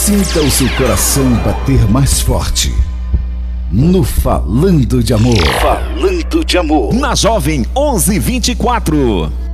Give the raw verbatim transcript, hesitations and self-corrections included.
Sinta o seu coração bater mais forte. No Falando de Amor. Falando de Amor. Na Jovem onze vinte e quatro.